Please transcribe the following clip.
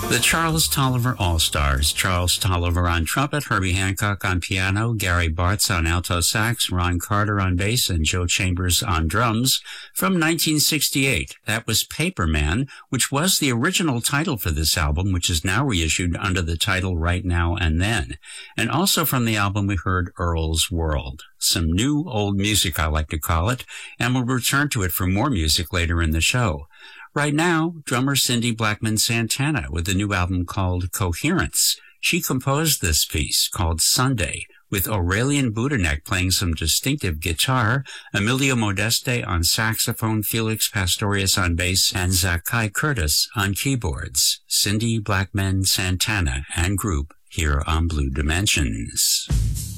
The Charles Tolliver All-Stars. Charles Tolliver on trumpet, Herbie Hancock on piano, Gary Bartz on alto sax, Ron Carter on bass, and Joe Chambers on drums. From 1968, that was Paper Man, which was the original title for this album, which is now reissued under the title Right Now and Then. And also from the album we heard Earl's World. Some new old music, I like to call it, and we'll return to it for more music later in the show. Right now, drummer Cindy Blackman Santana with a new album called Coherence. She composed this piece called Sunday with Aurelian Buderneck playing some distinctive guitar, Emilio Modeste on saxophone, Felix Pastorius on bass, and Zakai Curtis on keyboards. Cindy Blackman Santana and group here on Blue Dimensions.